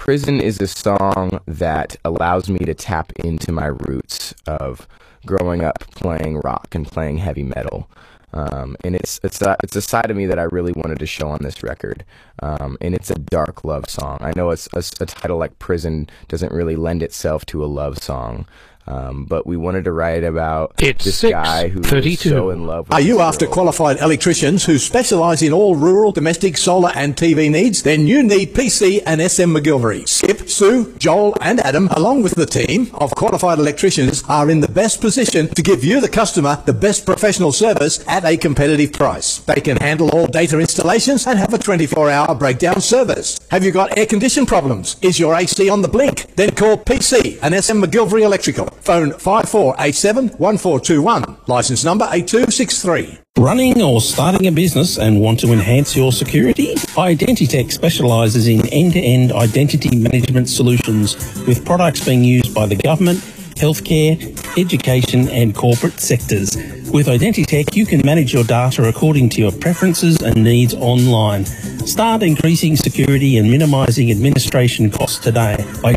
Prison is a song that allows me to tap into my roots of growing up playing rock and playing heavy metal. And it's a side of me that I really wanted to show on this record. And it's a dark love song. I know it's a title like Prison doesn't really lend itself to a love song. But we wanted to write about this guy who is so in love with Are you this after girl. qualified electricians who specialise in all rural, domestic, solar and TV needs? Then you need PC and SM McGilvery. Skip, Sue, Joel and Adam, along with the team of qualified electricians, are in the best position to give you, the customer, the best professional service at a competitive price. They can handle all data installations and have a 24-hour breakdown service. Have you got air condition problems? Is your AC on the blink? Then call PC and SM McGilvery Electrical. Phone 5487 1421. Licence number 8263. Running or starting a business and want to enhance your security? Identitech specialises in end-to-end identity management solutions with products being used by the government, healthcare, education and corporate sectors. With Identitech, you can manage your data according to your preferences and needs online. Start increasing security and minimising administration costs today.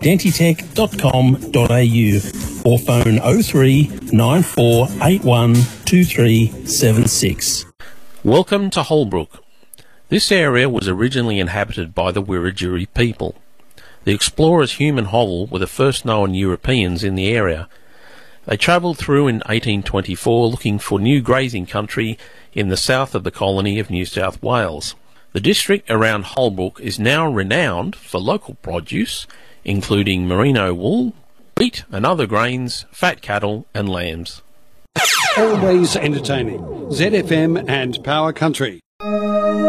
Identitech.com.au or phone 03 9481 2376. Welcome to Holbrook. This area was originally inhabited by the Wiradjuri people. The explorers Hume and Hovell were the first known Europeans in the area. They travelled through in 1824 looking for new grazing country in the south of the colony of New South Wales. The district around Holbrook is now renowned for local produce, including merino wool, wheat and other grains, fat cattle and lambs. Always entertaining. ZFM and Power Country.